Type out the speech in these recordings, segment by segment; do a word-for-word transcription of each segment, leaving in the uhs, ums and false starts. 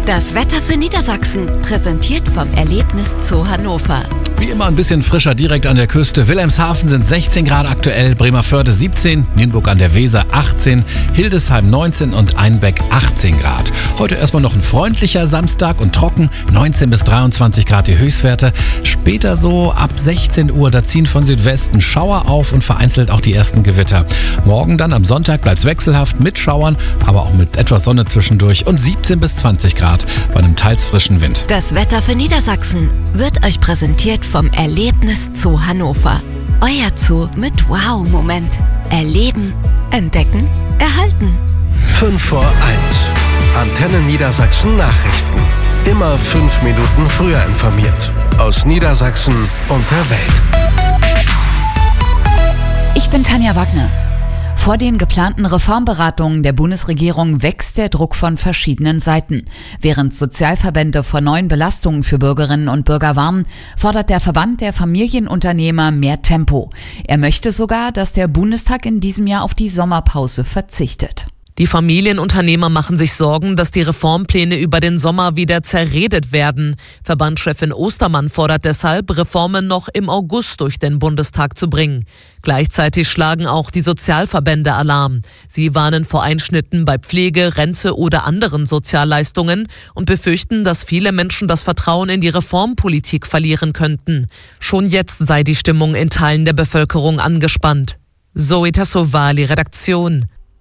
Das Wetter für Niedersachsen, präsentiert vom Erlebnis Zoo Hannover. Wie immer ein bisschen frischer direkt an der Küste. Wilhelmshaven sind sechzehn Grad aktuell, Bremervörde siebzehn, Nienburg an der Weser achtzehn, Hildesheim neunzehn und Einbeck achtzehn Grad. Heute erstmal noch ein freundlicher Samstag und trocken, neunzehn bis dreiundzwanzig Grad die Höchstwerte. Später so ab sechzehn Uhr, da ziehen von Südwesten Schauer auf und vereinzelt auch die ersten Gewitter. Morgen dann am Sonntag bleibt es wechselhaft mit Schauern, aber auch mit etwas Sonne zwischendurch und siebzehn bis zwanzig Grad bei einem teils frischen Wind. Das Wetter für Niedersachsen wird euch präsentiert vom Erlebnis Zoo Hannover. Euer Zoo mit Wow-Moment. Erleben, entdecken, erhalten. fünf vor eins. Antenne Niedersachsen Nachrichten. Immer fünf Minuten früher informiert. Aus Niedersachsen und der Welt. Ich bin Tanja Wagner. Vor den geplanten Reformberatungen der Bundesregierung wächst der Druck von verschiedenen Seiten. Während Sozialverbände vor neuen Belastungen für Bürgerinnen und Bürger warnen, fordert der Verband der Familienunternehmer mehr Tempo. Er möchte sogar, dass der Bundestag in diesem Jahr auf die Sommerpause verzichtet. Die Familienunternehmer machen sich Sorgen, dass die Reformpläne über den Sommer wieder zerredet werden. Verbandschefin Ostermann fordert deshalb, Reformen noch im August durch den Bundestag zu bringen. Gleichzeitig schlagen auch die Sozialverbände Alarm. Sie warnen vor Einschnitten bei Pflege, Rente oder anderen Sozialleistungen und befürchten, dass viele Menschen das Vertrauen in die Reformpolitik verlieren könnten. Schon jetzt sei die Stimmung in Teilen der Bevölkerung angespannt. Zoe Tassovali, Redaktion.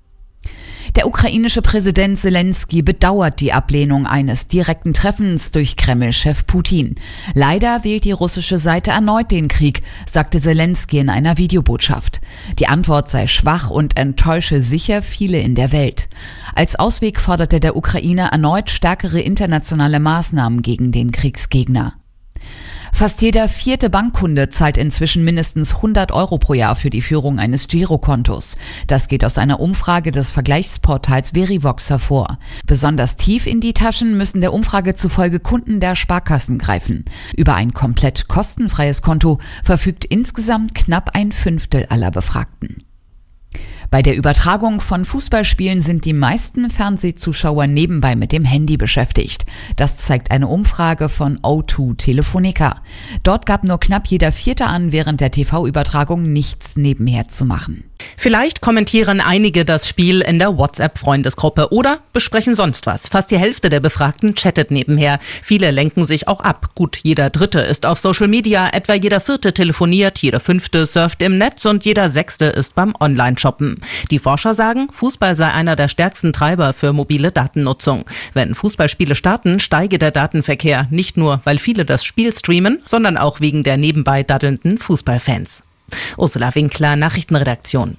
Der ukrainische Präsident Zelensky bedauert die Ablehnung eines direkten Treffens durch Kreml-Chef Putin. Leider wählt die russische Seite erneut den Krieg, sagte Zelensky in einer Videobotschaft. Die Antwort sei schwach und enttäusche sicher viele in der Welt. Als Ausweg forderte der Ukrainer erneut stärkere internationale Maßnahmen gegen den Kriegsgegner. Fast jeder vierte Bankkunde zahlt inzwischen mindestens hundert Euro pro Jahr für die Führung eines Girokontos. Das geht aus einer Umfrage des Vergleichsportals Verivox hervor. Besonders tief in die Taschen müssen der Umfrage zufolge Kunden der Sparkassen greifen. Über ein komplett kostenfreies Konto verfügt insgesamt knapp ein Fünftel aller Befragten. Bei der Übertragung von Fußballspielen sind die meisten Fernsehzuschauer nebenbei mit dem Handy beschäftigt. Das zeigt eine Umfrage von O zwei Telefonica. Dort gab nur knapp jeder Vierte an, während der T V-Übertragung nichts nebenher zu machen. Vielleicht kommentieren einige das Spiel in der WhatsApp-Freundesgruppe oder besprechen sonst was. Fast die Hälfte der Befragten chattet nebenher. Viele lenken sich auch ab. Gut, jeder Dritte ist auf Social Media, etwa jeder Vierte telefoniert, jeder Fünfte surft im Netz und jeder Sechste ist beim Online-Shoppen. Die Forscher sagen, Fußball sei einer der stärksten Treiber für mobile Datennutzung. Wenn Fußballspiele starten, steige der Datenverkehr. Nicht nur, weil viele das Spiel streamen, sondern auch wegen der nebenbei daddelnden Fußballfans. Ursula Winkler, Nachrichtenredaktion.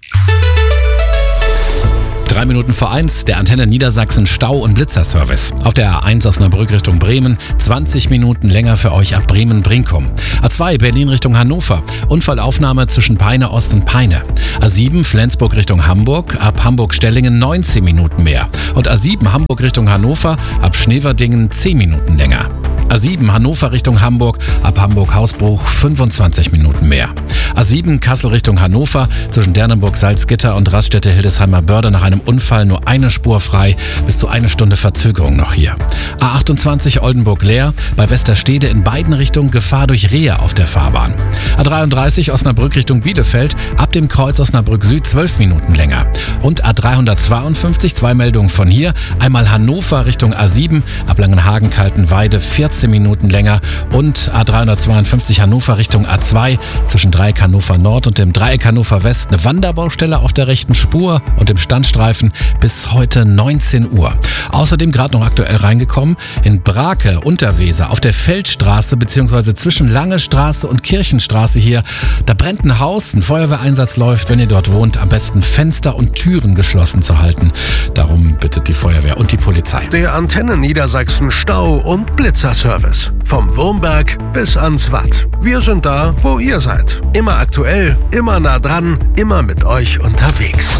Drei Minuten vor eins, der Antenne Niedersachsen Stau- und Blitzerservice. Auf der A eins Osnabrück Richtung Bremen, zwanzig Minuten länger für euch ab Bremen-Brinkum. A zwei Berlin Richtung Hannover, Unfallaufnahme zwischen Peine Ost und Peine. A sieben Flensburg Richtung Hamburg, ab Hamburg-Stellingen neunzehn Minuten mehr. Und A sieben Hamburg Richtung Hannover, ab Schneverdingen zehn Minuten länger. A sieben Hannover Richtung Hamburg, ab Hamburg-Hausbruch fünfundzwanzig Minuten mehr. A sieben Kassel Richtung Hannover, zwischen Dernenburg-Salzgitter und Raststätte-Hildesheimer Börde nach einem Unfall nur eine Spur frei, bis zu eine Stunde Verzögerung noch hier. A achtundzwanzig Oldenburg-Leer, bei Westerstede in beiden Richtungen Gefahr durch Rehe auf der Fahrbahn. A dreiunddreißig Osnabrück Richtung Bielefeld, ab dem Kreuz Osnabrück Süd zwölf Minuten länger. Und A dreihundertzweiundfünfzig, zwei Meldungen von hier, einmal Hannover Richtung A sieben, ab Langenhagen-Kaltenweide vierzehn Minuten länger und A dreihundertzweiundfünfzig Hannover Richtung A zwei, zwischen Dreieck Hannover Nord und dem Dreieck Hannover West eine Wanderbaustelle auf der rechten Spur und im Standstreifen bis heute neunzehn Uhr. Außerdem gerade noch aktuell reingekommen, in Brake, Unterweser, auf der Feldstraße bzw. zwischen Lange Straße und Kirchenstraße hier, da brennt ein Haus, ein Feuerwehreinsatz läuft. Wenn ihr dort wohnt, am besten Fenster und Türen geschlossen zu halten. Darum bittet die Feuerwehr und die Polizei. Der Antenne Niedersachsen Stau- und Blitzerservice. Vom Wurmberg bis ans Watt. Wir sind da, wo ihr seid. Immer aktuell, immer nah dran, immer mit euch unterwegs.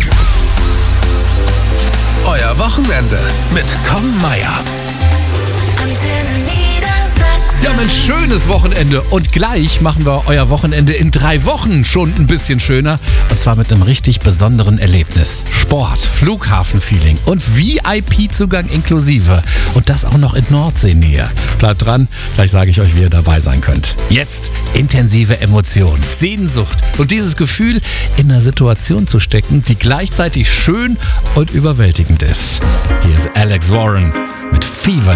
Euer Wochenende mit Tom Meyer. Antenne Niedersachsen. Ja, Mensch, schönes Wochenende. Und gleich machen wir euer Wochenende in drei Wochen schon ein bisschen schöner. Und zwar mit einem richtig besonderen Erlebnis. Sport, Flughafenfeeling und V I P-Zugang inklusive. Und das auch noch in Nordseenähe. Bleibt dran, gleich sage ich euch, wie ihr dabei sein könnt. Jetzt intensive Emotionen, Sehnsucht und dieses Gefühl, in einer Situation zu stecken, die gleichzeitig schön und überwältigend ist. Hier ist Alex Warren mit Fever